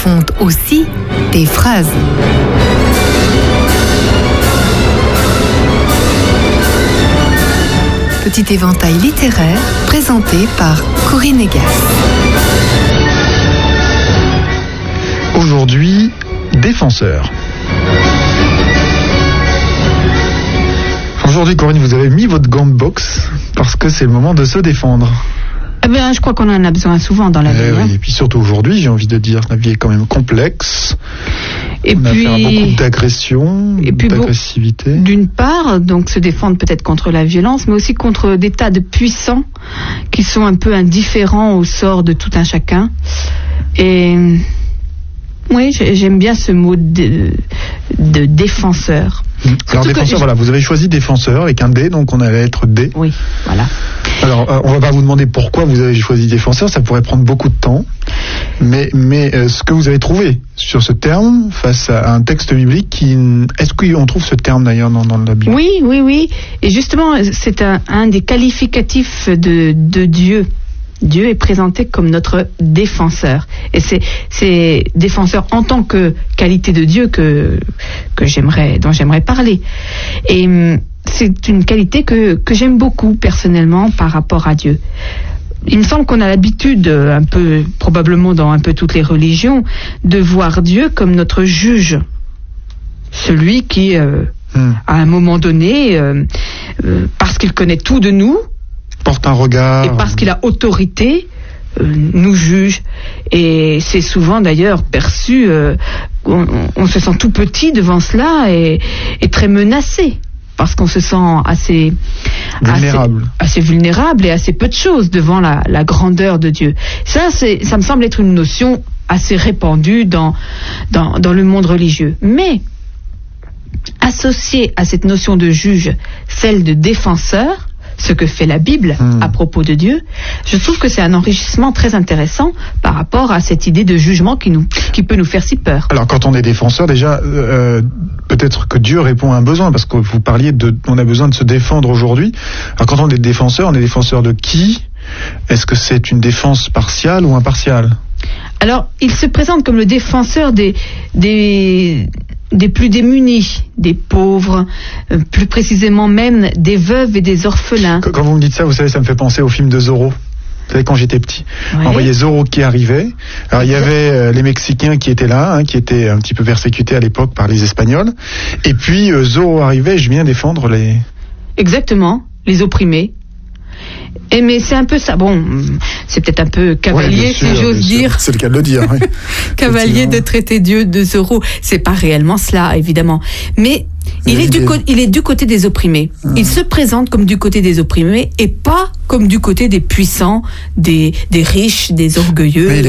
font aussi des phrases. Petit éventail littéraire présenté par Corinne Egas. Aujourd'hui, défenseur. Aujourd'hui, Corinne, vous avez mis votre gant de boxe parce que c'est le moment de se défendre. Eh bien, je crois qu'on en a besoin souvent dans la vie. Oui, et puis surtout aujourd'hui, j'ai envie de dire, la vie est quand même complexe. Et on puis, a affaire à beaucoup d'agressions, d'agressivité. D'une part, donc se défendre peut-être contre la violence, mais aussi contre des tas de puissants qui sont un peu indifférents au sort de tout un chacun. Et oui, j'aime bien ce mot de défenseur. Alors défenseur, voilà, vous avez choisi défenseur avec un D, donc on allait être D. Oui, voilà. Alors, on va pas vous demander pourquoi vous avez choisi défenseur, ça pourrait prendre beaucoup de temps, mais ce que vous avez trouvé sur ce terme face à un texte biblique, est-ce qu'on trouve ce terme d'ailleurs dans la Bible? Oui, et justement, c'est un des qualificatifs de Dieu. Dieu est présenté comme notre défenseur. Et c'est défenseur en tant que qualité de Dieu dont j'aimerais parler. Et c'est une qualité que j'aime beaucoup personnellement par rapport à Dieu. Il me semble qu'on a l'habitude, probablement dans un peu toutes les religions, de voir Dieu comme notre juge. Celui qui, à un moment donné, parce qu'il connaît tout de nous, porte un regard. Et parce qu'il a autorité, nous juge. Et c'est souvent d'ailleurs perçu, on se sent tout petit devant cela et très menacé. Parce qu'on se sent assez vulnérable et assez peu de choses devant la grandeur de Dieu. Ça me semble être une notion assez répandue dans le monde religieux. Mais, associée à cette notion de juge, celle de défenseur, ce que fait la Bible à propos de Dieu, je trouve que c'est un enrichissement très intéressant par rapport à cette idée de jugement qui peut nous faire si peur. Alors quand on est défenseur, déjà, peut-être que Dieu répond à un besoin, parce que vous parliez on a besoin de se défendre aujourd'hui. Alors quand on est défenseur de qui? Est-ce que c'est une défense partiale ou impartiale? Alors, il se présente comme le défenseur des plus démunis, des pauvres, plus précisément même des veuves et des orphelins. Quand vous me dites ça, vous savez, ça me fait penser au film de Zorro. Vous savez, quand j'étais petit, on voyait Zorro qui arrivait. Alors, il y avait les Mexicains qui étaient là, qui étaient un petit peu persécutés à l'époque par les Espagnols. Et puis, Zorro arrivait, je viens défendre les... Exactement, les opprimés. Mais c'est un peu ça. Bon, c'est peut-être un peu cavalier, si j'ose dire. C'est le cas de le dire. Oui. Cavalier de traiter Dieu de Zorro. C'est pas réellement cela, évidemment. Mais il est du côté des opprimés. Il se présente comme du côté des opprimés et pas comme du côté des puissants, des riches, des orgueilleux.